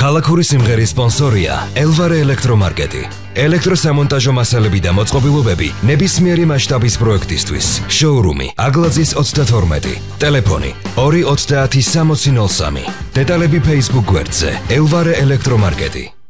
ქალაქური სიმღერის სპონსორია ელვარე ელექტრომარკეტი. ელექტროსამონტაჟო მასალები და მოწყობილობები ნებისმიერი მასშტაბის პროექტისთვის. შოურუმი აგლაძის 32. ტელეფონი 290 6003. დეტალები Facebook გვერდზე ელვარე ელექტრომარკეტი.